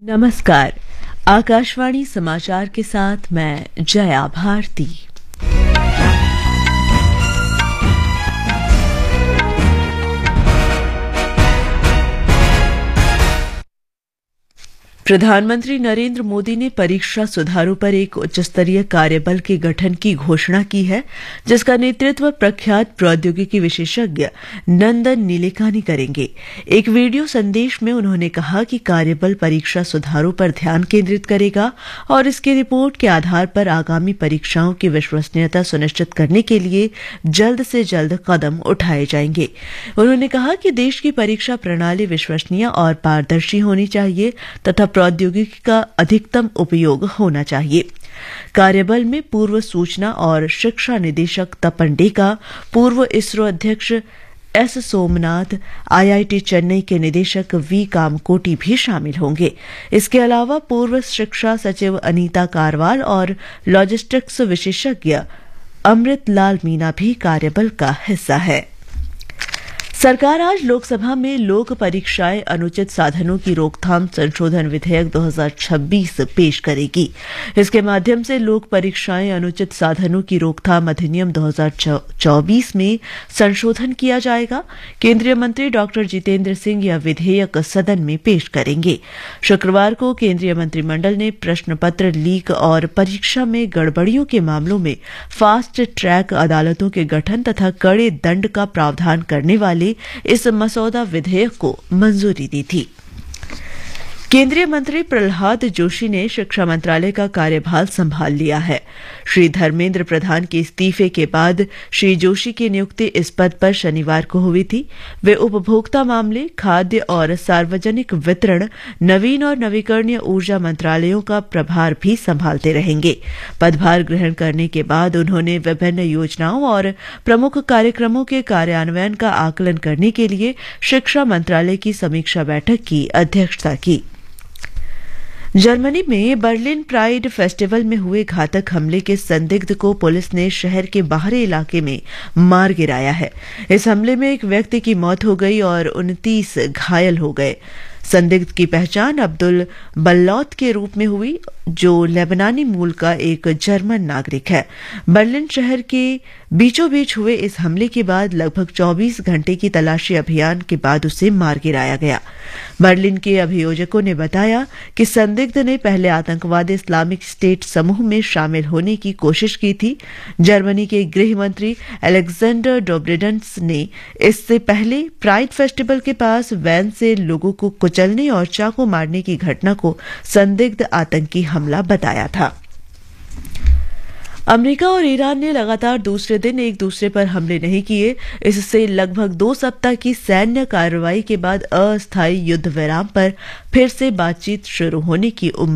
नमस्कार। आकाशवाणी समाचार के साथ मैं जया भारती। प्रधानमंत्री नरेंद्र मोदी ने परीक्षा सुधारों पर एक उच्चस्तरीय कार्यबल के गठन की घोषणा की है, जिसका नेतृत्व प्रख्यात प्रौद्योगिकी विशेषज्ञ नंदन नीलेकानी करेंगे। एक वीडियो संदेश में उन्होंने कहा कि कार्यबल परीक्षा सुधारों पर ध्यान केंद्रित करेगा और इसकी रिपोर्ट के आधार पर आगामी परीक्षाओं की विश्वसनीयता सुनिश्चित करने के लिए जल्द से जल्द कदम उठाए जाएंगे। उन्होंने कहा कि देश की परीक्षा प्रणाली विश्वसनीय और पारदर्शी होनी चाहिए तथा प्रौद्योगिकी का अधिकतम उपयोग होना चाहिए। कार्यबल में पूर्व सूचना और शिक्षा निदेशक तपन डेका, पूर्व इसरो अध्यक्ष एस सोमनाथ, आईआईटी चेन्नई के निदेशक वी कामकोटी भी शामिल होंगे। इसके अलावा पूर्व शिक्षा सचिव अनीता कारवाल और लॉजिस्टिक्स विशेषज्ञ अमृत लाल मीना भी कार्यबल का हिस्सा है। सरकार आज लोकसभा में लोक परीक्षाएं अनुचित साधनों की रोकथाम संशोधन विधेयक 2026 पेश करेगी। इसके माध्यम से लोक परीक्षाएं अनुचित साधनों की रोकथाम अधिनियम 2024 में संशोधन किया जाएगा। केंद्रीय मंत्री डॉक्टर जितेंद्र सिंह यह विधेयक सदन में पेश करेंगे। शुक्रवार को केंद्रीय मंत्रिमंडल ने प्रश्न पत्र लीक और परीक्षा में गड़बड़ियों के मामलों में फास्ट ट्रैक अदालतों के गठन तथा कड़े दंड का प्रावधान करने वाले इस मसौदा विधेयक को मंजूरी दी थी। केंद्रीय मंत्री प्रहलाद जोशी ने शिक्षा मंत्रालय का कार्यभार संभाल लिया है। श्री धर्मेंद्र प्रधान के इस्तीफे के बाद श्री जोशी की नियुक्ति इस पद पर शनिवार को हुई थी। वे उपभोक्ता मामले, खाद्य और सार्वजनिक वितरण, नवीन और नवीकरणीय ऊर्जा मंत्रालयों का प्रभार भी संभालते रहेंगे। पदभार ग्रहण करने के बाद उन्होंने विभिन्न योजनाओं और प्रमुख कार्यक्रमों के कार्यान्वयन का आकलन करने के लिए शिक्षा मंत्रालय की समीक्षा बैठक की अध्यक्षता की। जर्मनी में बर्लिन प्राइड फेस्टिवल में हुए घातक हमले के संदिग्ध को पुलिस ने शहर के बाहरी इलाके में मार गिराया है। इस हमले में एक व्यक्ति की मौत हो गई और 29 घायल हो गए। संदिग्ध की पहचान अब्दुल बल्लौत के रूप में हुई, जो लेबनानी मूल का एक जर्मन नागरिक है। बर्लिन शहर के बीचों बीच हुए इस हमले के बाद लगभग 24 घंटे की तलाशी अभियान के बाद उसे मार गिराया गया। बर्लिन के अभियोजकों ने बताया कि संदिग्ध ने पहले आतंकवादी इस्लामिक स्टेट समूह में शामिल होने की कोशिश की थी। जर्मनी के गृह मंत्री अलेक्जेंडर डोब्रेडेंस ने इससे पहले प्राइड फेस्टिवल के पास वैन से लोगों को कुचलने और चाकू मारने की घटना को संदिग्ध आतंकी हमला बताया था। अमेरिका और ईरान ने लगातार दूसरे दिन एक दूसरे पर हमले नहीं किए। इससे लगभग 2 सप्ताह की सैन्य कार्रवाई के बाद अस्थायी युद्ध विराम पर फिर से बातचीत शुरू होने की उम्मीद